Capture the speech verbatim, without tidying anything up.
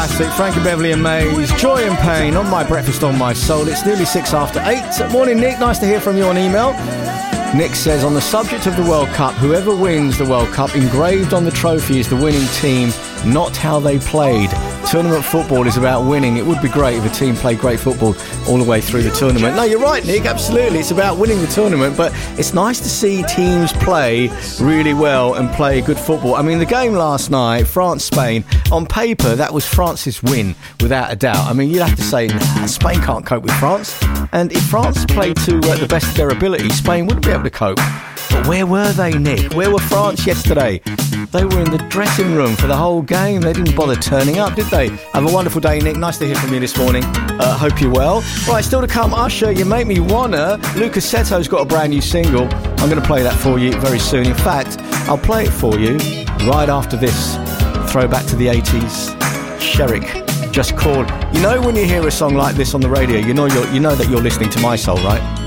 Frankie Beverly and Mays, Joy and Pain on My Breakfast on My Soul. It's nearly six after eight. Morning, Nick. Nice to hear from you on email. Nick says, on the subject of the World Cup, whoever wins the World Cup, engraved on the trophy is the winning team, not how they played. Tournament football is about winning. It would be great if a team played great football all the way through the tournament. No, you're right, Nick, absolutely. It's about winning the tournament, but it's nice to see teams play really well and play good football. I mean, the game last night, France-Spain, on paper, that was France's win, without a doubt. I mean, you'd have to say, nah, Spain can't cope with France. And if France played to uh, the best of their ability, Spain wouldn't be able to cope. But where were they, Nick? Where were France yesterday? They were in the dressing room for the whole game. They didn't bother turning up, did they? Have a wonderful day, Nick. Nice to hear from you this morning. Uh, hope you're well. Right, still to come, Usher, You Make Me Wanna. Lucas Seto's got a brand new single. I'm going to play that for you very soon. In fact, I'll play it for you right after this. Throwback to the eighties. Sherrick, Just Call. You know when you hear a song like this on the radio, you know you're, you know that you're listening to My Soul, right?